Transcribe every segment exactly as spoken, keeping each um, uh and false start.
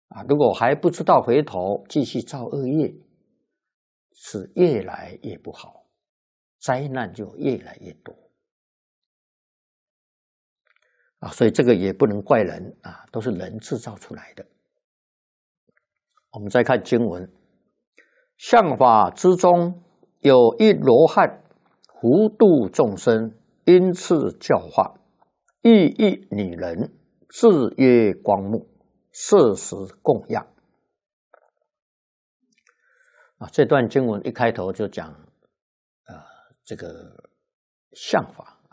啊，如果还不知道回头，继续造恶业，是越来越不好，灾难就越来越多。啊，所以这个也不能怪人啊，都是人制造出来的。我们再看经文，相法之中有一罗汉，胡度众生，因次教化，亦一女人，字曰光目，设时供养。啊，这段经文一开头就讲，呃，这个相法啊，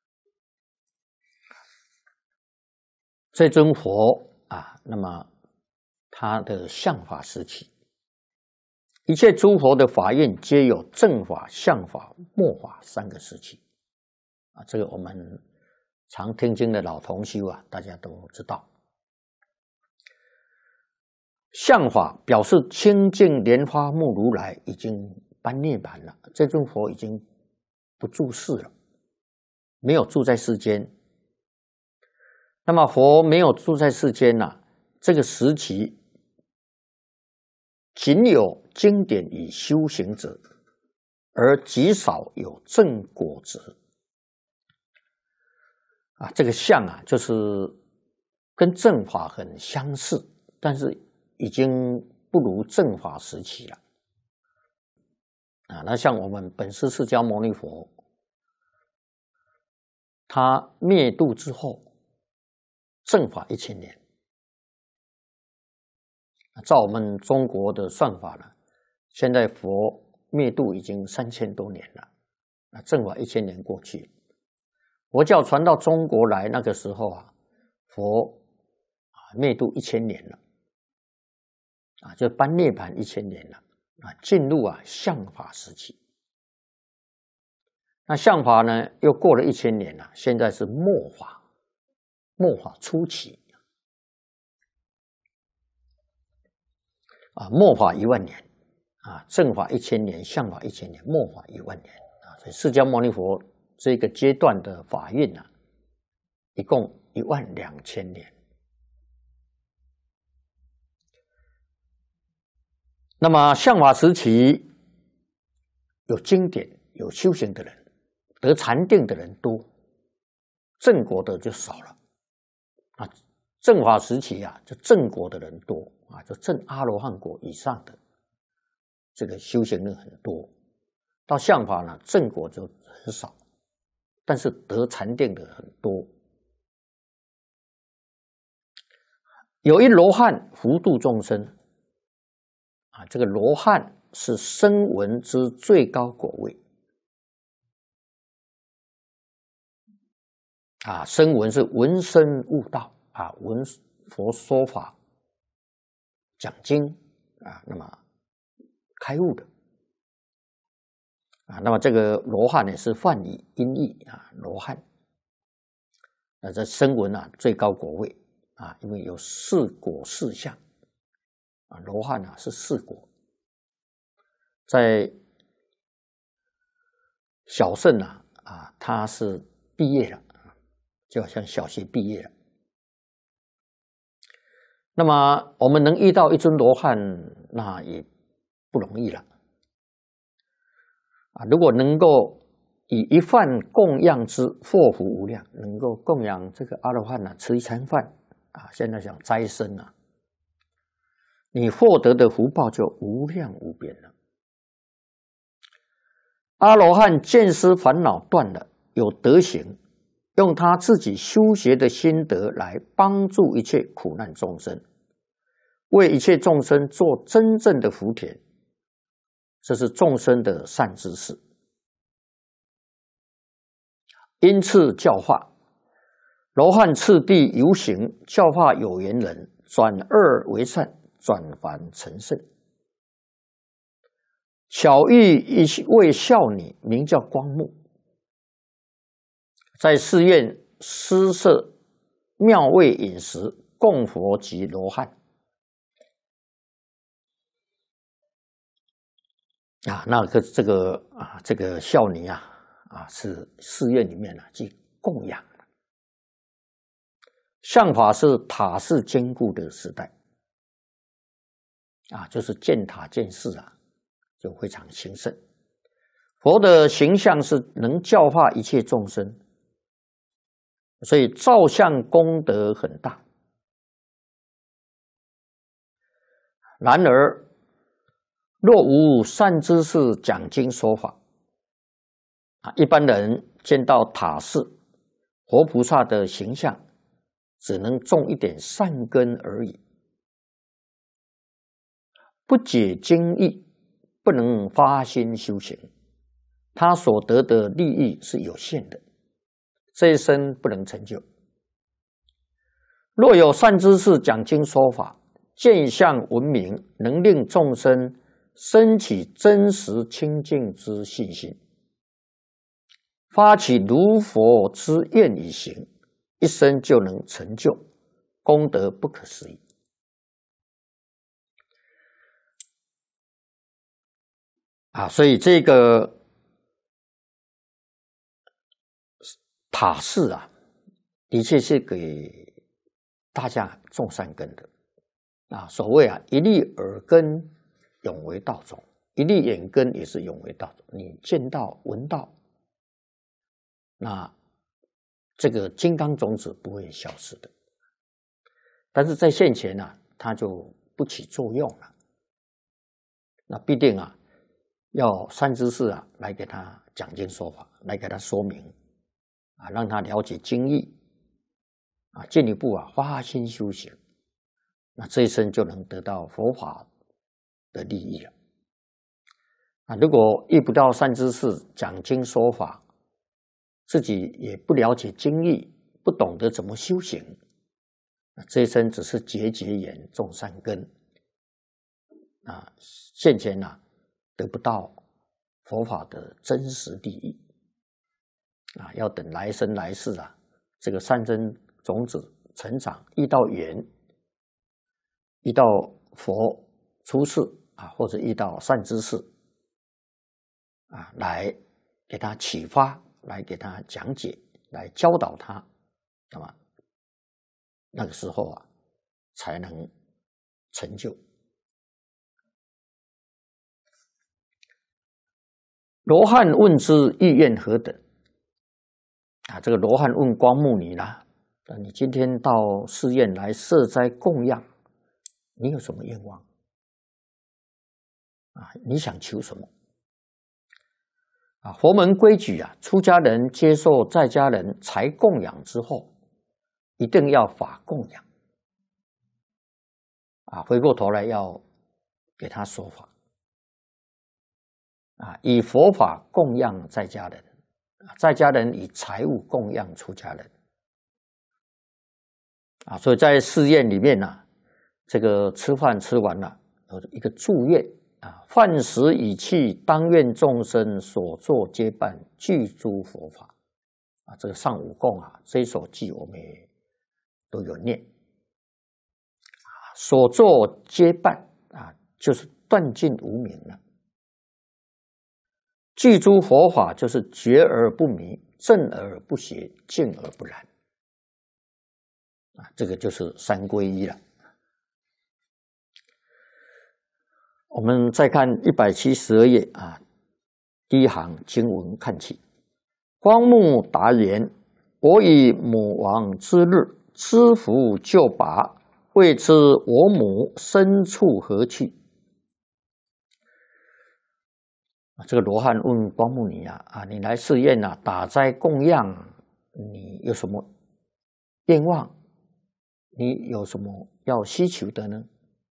这尊佛啊，那么他的相法时期，一切诸佛的法印皆有正法、相法、末法三个时期啊，这个我们常听经的老同修啊，大家都知道。相法表示清净莲花目如来已经般涅槃了，这尊佛已经不住世了，没有住在世间。那么佛没有住在世间呐、啊，这个时期仅有经典与修行者，而极少有正果者。啊，这个相啊，就是跟正法很相似，但是已经不如正法时期了。啊，那像我们本师释迦牟尼佛，他灭度之后，正法一千年。照我们中国的算法呢，现在佛灭度已经三千多年了，啊，正法一千年过去，佛教传到中国来，那个时候啊，佛啊灭度一千年了，啊，就般涅槃一千年了，啊，进入啊相法时期。那相法呢，又过了一千年了，现在是末法，末法初期。啊，末法一万年，啊，正法一千年，相法一千年，末法一万年啊，所以释迦牟尼佛这个阶段的法运啊，一共一万两千年。那么相法时期，有经典、有修行的人，得禅定的人多，正果的就少了。啊，正法时期啊，就正果的人多。啊，就正阿罗汉果以上的这个修行人很多，到相法呢，正果就很少，但是得禅定的很多。有一罗汉胡度众生，啊，这个罗汉是声闻之最高果位，啊，声闻是闻声悟道啊，闻佛说法。讲经啊，那么开悟的啊，那么这个罗汉呢是梵语音译啊，罗汉。那这声闻啊最高果位啊，因为有四果四相啊，罗汉啊是四果，在小乘啊啊他是毕业了，就好像小学毕业了。那么我们能遇到一尊罗汉，那也不容易了啊！如果能够以一饭供养之，祸福无量，能够供养这个阿罗汉呢、啊，吃一餐饭啊，现在讲斋生啊，你获得的福报就无量无边了。阿罗汉见思烦恼断了，有德行，用他自己修学的心得来帮助一切苦难众生，为一切众生做真正的福田，这是众生的善知识。因次教化，罗汉次第游行，教化有缘人，转恶为善，转凡成圣。巧遇一位少女，名叫光目，在寺院施设妙味饮食，供佛及罗汉。啊，那个这个啊，这个少女啊，啊是寺院里面啊去供养。相法是塔寺坚固的时代， 啊，就是建塔建寺啊，就非常兴盛。佛的形象是能教化一切众生，所以造像功德很大。然而，若无善知识讲经说法，啊，一般人见到塔寺、活菩萨的形象，只能种一点善根而已，不解经义，不能发心修行，他所得的利益是有限的，这一生不能成就。若有善知识讲经说法，见相闻名，能令众生生起真实清净之信心，发起如佛之愿以行，一生就能成就，功德不可思议。啊，所以这个塔寺啊，的确是给大家种善根的。啊，所谓啊，一粒耳根永为道种，一粒眼根也是永为道种。你见到、闻到，那这个金刚种子不会消失的。但是在现前呢、啊，它就不起作用了。那必定啊，要善知识啊来给他讲经说法，来给他说明，啊，让他了解经义，啊，进一步啊发心修行。那这一生就能得到佛法的利益了。啊，如果遇不到善知识讲经说法，自己也不了解经义，不懂得怎么修行，那这一生只是结结缘种善根，啊，现前呢、啊、得不到佛法的真实利益，啊，要等来生来世啊，这个善根种子成长，遇到缘。遇到佛出世啊，或者遇到善知识啊，来给他启发，来给他讲解，来教导他，那么那个时候啊，才能成就。罗汉问之意愿何等？啊，这个罗汉问光目尼啦，那你今天到寺院来设斋供养。你有什么愿望啊？你想求什么啊？佛门规矩啊，出家人接受在家人财供养之后，一定要法供养啊。回过头来要给他说法啊，以佛法供养在家人，在家人以财物供养出家人啊。所以在寺院里面呢、啊。这个吃饭吃完了，有一个祝愿啊，饭食已去，当愿众生所作皆办，具诸佛法啊。这个上五供啊，这一首偈我们也都有念啊。所作皆办啊，就是断尽无明了。具诸佛法就是觉而不迷，正而不邪，静而不染啊。这个就是三皈依了。我们再看一百七十二页啊，第一行经文看起。光目答言：我以母王之日，知福就拔，未知我母身处何去？这个罗汉问光目尼啊，啊，你来寺院啊，打斋供养，你有什么愿望？你有什么要需求的呢？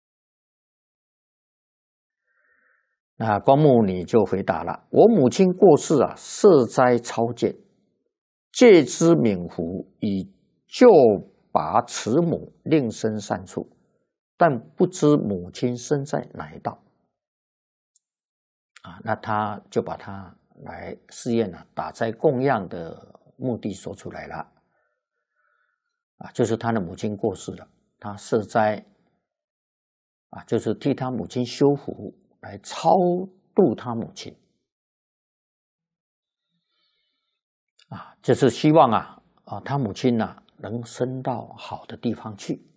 那光目尼就回答了：我母亲过世啊，设斋超荐，借之冥福，以救拔慈母，令生善处，但不知母亲身在哪一道。啊，那他就把他来寺院啊打斋供养的目的说出来了。啊，就是他的母亲过世了，他设斋啊，就是替他母亲修福。来超度他母亲啊，就是希望啊啊，他母亲呢、啊、能升到好的地方去。